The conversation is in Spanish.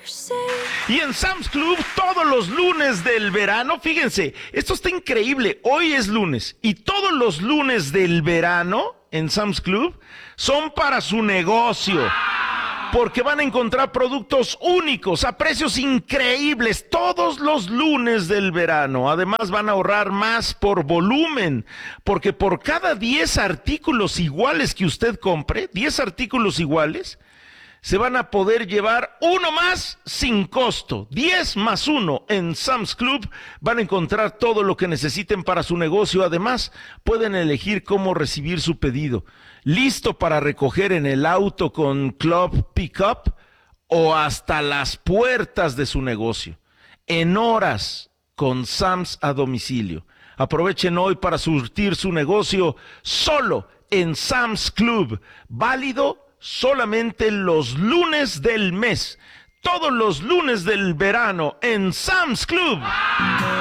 Y en Sam's Club, todos los lunes del verano, fíjense, esto está increíble, hoy es lunes, y todos los lunes del verano en Sam's Club son para su negocio, porque van a encontrar productos únicos a precios increíbles todos los lunes del verano. Además van a ahorrar más por volumen, porque por cada 10 artículos iguales que usted compre, 10 artículos iguales, se van a poder llevar uno más sin costo. 10 más 1 en Sam's Club. Van a encontrar todo lo que necesiten para su negocio. Además, pueden elegir cómo recibir su pedido. Listo para recoger en el auto con Club Pickup o hasta las puertas de su negocio. En horas con Sam's a domicilio. Aprovechen hoy para surtir su negocio solo en Sam's Club. Válido solamente los lunes del mes, todos los lunes del verano en Sam's Club.